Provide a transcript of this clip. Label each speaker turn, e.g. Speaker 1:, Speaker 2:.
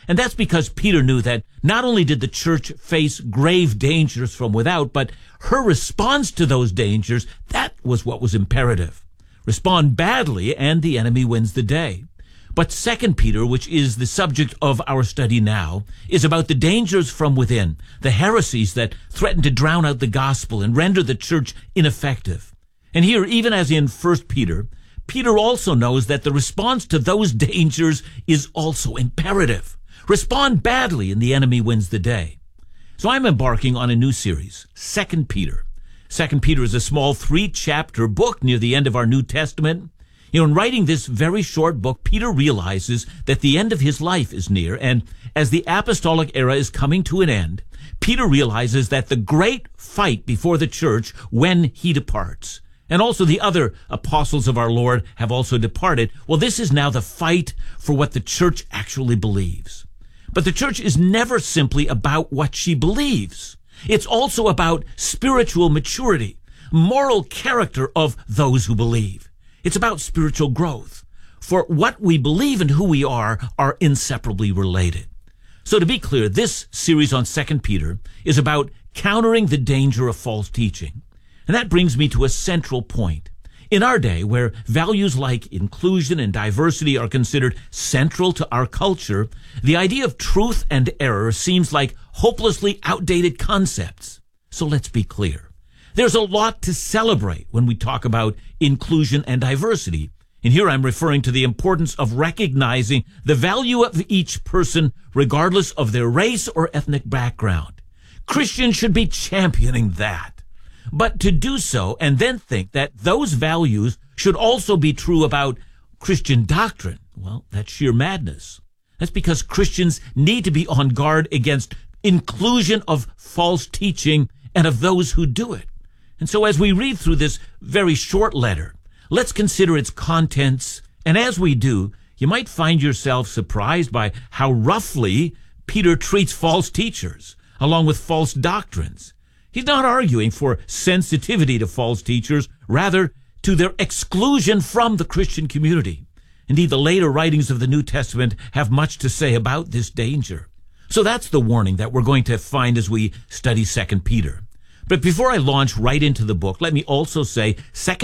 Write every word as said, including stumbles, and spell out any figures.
Speaker 1: And that's because Peter knew that not only did the church face grave dangers from without, but her response to those dangers, that was what was imperative. Respond badly and the enemy wins the day. But Second Peter, which is the subject of our study now, is about the dangers from within, the heresies that threaten to drown out the gospel and render the church ineffective. And here, even as in First Peter, Peter also knows that the response to those dangers is also imperative. Respond badly and the enemy wins the day. So I'm embarking on a new series, Second Peter. Second Peter is a small three-chapter book near the end of our New Testament. You know, in writing this very short book, Peter realizes that the end of his life is near, and as the apostolic era is coming to an end, Peter realizes that the great fight before the church when he departs, and also the other apostles of our Lord have also departed, well, this is now the fight for what the church actually believes. But the church is never simply about what she believes. It's also about spiritual maturity, moral character of those who believe. It's about spiritual growth. For what we believe and who we are are inseparably related. So to be clear, this series on Second Peter is about countering the danger of false teaching. And that brings me to a central point. In our day, where values like inclusion and diversity are considered central to our culture, the idea of truth and error seems like hopelessly outdated concepts. So let's be clear. There's a lot to celebrate when we talk about inclusion and diversity. And here I'm referring to the importance of recognizing the value of each person regardless of their race or ethnic background. Christians should be championing that. But to do so and then think that those values should also be true about Christian doctrine, well, that's sheer madness. That's because Christians need to be on guard against inclusion of false teaching and of those who do it. And so as we read through this very short letter, let's consider its contents. And as we do, you might find yourself surprised by how roughly Peter treats false teachers, along with false doctrines. He's not arguing for sensitivity to false teachers, rather to their exclusion from the Christian community. Indeed, the later writings of the New Testament have much to say about this danger. So that's the warning that we're going to find as we study Second Peter. But before I launch right into the book, let me also say Second